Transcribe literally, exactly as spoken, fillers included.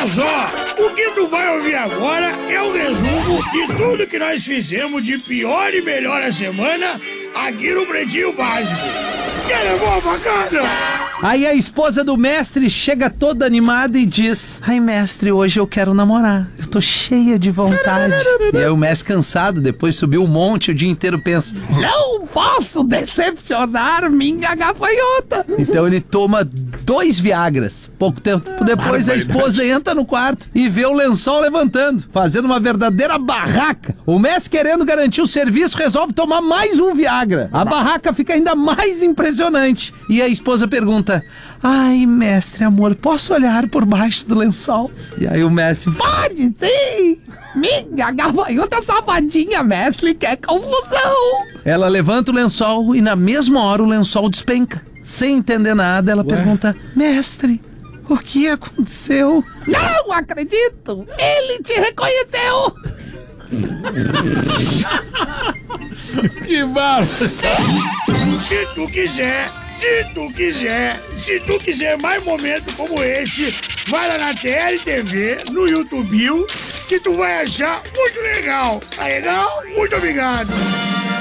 Olha só, o que tu vai ouvir agora é um resumo de tudo que nós fizemos de pior e melhor a semana aqui no Pretinho Básico. Quer levar a facada? Aí a esposa do mestre chega toda animada e diz: ai, mestre, hoje eu quero namorar. Eu tô cheia de vontade. E aí o mestre, cansado, depois subiu um monte o dia inteiro, pensa: não posso decepcionar minha gafanhota. Então ele toma dois Viagras. Pouco tempo depois a esposa entra no quarto e vê o lençol levantando, fazendo uma verdadeira barraca. O mestre, querendo garantir o serviço, resolve tomar mais um Viagra. A barraca fica ainda mais impressionante. E a esposa pergunta: ai, mestre, amor, posso olhar por baixo do lençol? E aí o mestre: pode sim! Minha gafanhota safadinha, mestre, quer confusão. Ela levanta o lençol e na mesma hora o lençol despenca. Sem entender nada, ela Ué? pergunta: mestre, o que aconteceu? Não acredito! Ele te reconheceu! Que bárbaro! Se tu quiser, se tu quiser, se tu quiser mais momentos como esse, vai lá na T L T V, no YouTube, que tu vai achar muito legal. Tá legal? Muito obrigado!